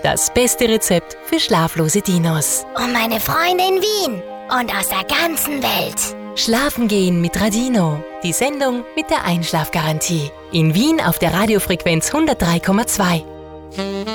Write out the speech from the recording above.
Das beste Rezept für schlaflose Dinos. Und meine Freunde in Wien und aus der ganzen Welt. Schlafen gehen mit Radino. Die Sendung mit der Einschlafgarantie. In Wien auf der Radiofrequenz 103,2.